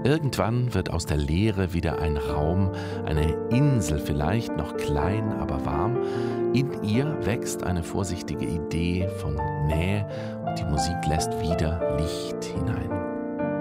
Irgendwann wird aus der Leere wieder ein Raum, eine Insel vielleicht, noch klein, aber warm. In ihr wächst eine vorsichtige Idee von Nähe und die Musik lässt wieder Licht hinein.